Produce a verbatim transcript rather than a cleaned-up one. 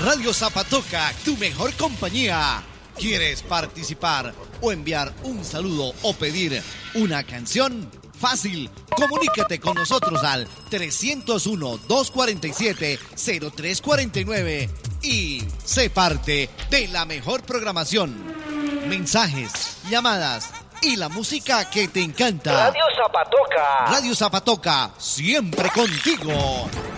Radio Zapatoca, tu mejor compañía. ¿Quieres participar o enviar un saludo o pedir una canción? Fácil, comunícate con nosotros al trescientos uno, doscientos cuarenta y siete, cero tres cuarenta y nueve y sé parte de la mejor programación. Mensajes, llamadas y la música que te encanta. Radio Zapatoca. Radio Zapatoca, siempre contigo.